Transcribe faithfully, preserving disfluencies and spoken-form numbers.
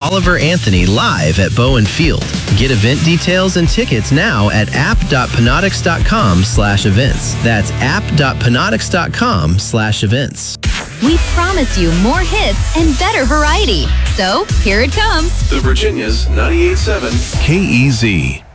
Oliver Anthony live at Bowen Field. Get event details and tickets now at app.panatics.com slash events. That's app.panatics.com slash events. We promised you more hits and better variety. So, here it comes. The Virginia's ninety-eight point seven K E Z.